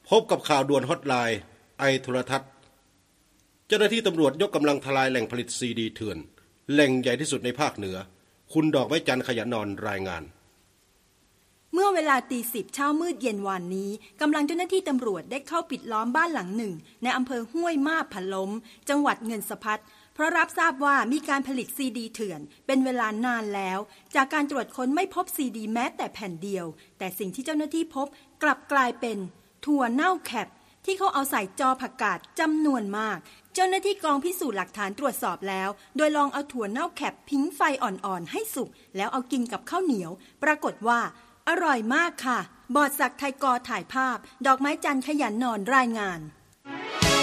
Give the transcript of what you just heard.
พบกับข่าวด่วนฮอตไลน์ไอโทรทัศน์เจ้าหน้าที่ตำรวจยกกำลังทลายแหล่งผลิตซีดีเถื่อนแหล่งใหญ่ที่สุดในภาคเหนือคุณดอกไม้จันทร์ขยันนอนรายงานเมื่อเวลา10:00 เช้ามืดเย็นวานนี้กำลังเจ้าหน้าที่ตำรวจได้เข้าปิดล้อมบ้านหลังหนึ่งในอำเภอห้วยมาบผล้มจังหวัดเงินสะพัดเพราะรับทราบว่ามีการผลิตซีดีเถื่อนเป็นเวลานานแล้วจากการตรวจค้นไม่พบซีดีแม้แต่แผ่นเดียวแต่สิ่งที่เจ้าหน้าที่พบกลับกลายเป็นถั่วเน่าแคปที่เขาเอาใส่จอผักกาดจำนวนมากเจ้าหน้าที่กองพิสูจน์หลักฐานตรวจสอบแล้วโดยลองเอาถั่วเน่าแคปผิงไฟอ่อนๆให้สุกแล้วเอากินกับข้าวเหนียวปรากฏว่าอร่อยมากค่ะบอดศักดิ์ไทยกอถ่ายภาพดอกไม้จันทร์ขยันนอนรายงาน